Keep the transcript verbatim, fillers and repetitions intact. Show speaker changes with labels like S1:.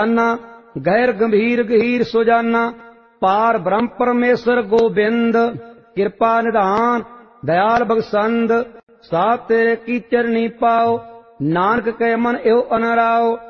S1: जाना, गैर गंभीर गहीर सो जाना। पार ब्रह्म परमेश्वर गोबिंद, कृपा निधान दयाल बख्शंद। साथ तेरे की चरनी पाओ, नानक कै मन एव अनराओ।